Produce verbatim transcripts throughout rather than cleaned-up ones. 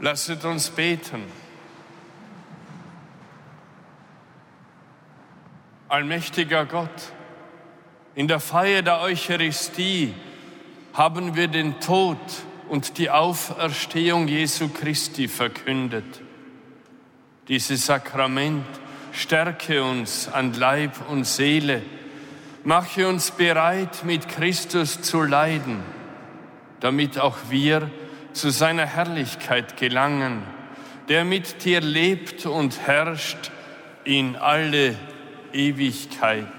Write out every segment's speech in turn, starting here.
Lasset uns beten. Allmächtiger Gott, in der Feier der Eucharistie haben wir den Tod und die Auferstehung Jesu Christi verkündet. Dieses Sakrament stärke uns an Leib und Seele, mache uns bereit, mit Christus zu leiden, damit auch wir zu seiner Herrlichkeit gelangen, der mit dir lebt und herrscht in alle Ewigkeit.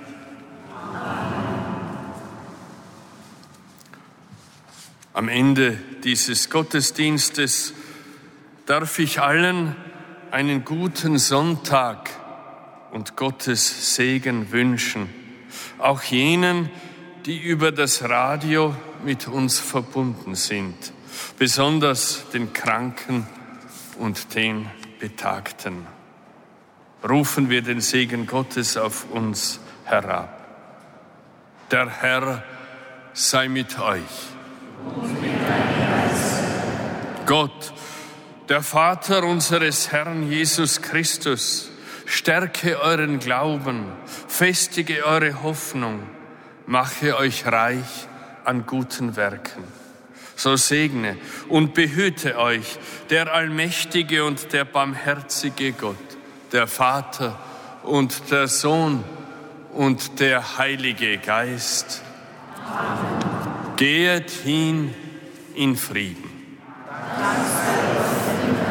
Am Ende dieses Gottesdienstes darf ich allen einen guten Sonntag und Gottes Segen wünschen, auch jenen, die über das Radio mit uns verbunden sind, besonders den Kranken und den Betagten. Rufen wir den Segen Gottes auf uns herab. Der Herr sei mit euch. Und mit deinem Geist. Gott, der Vater unseres Herrn Jesus Christus, stärke euren Glauben, festige eure Hoffnung, mache euch reich an guten Werken. So segne und behüte euch der allmächtige und der barmherzige Gott, der Vater und der Sohn und der Heilige Geist. Amen. Gehet hin in Frieden.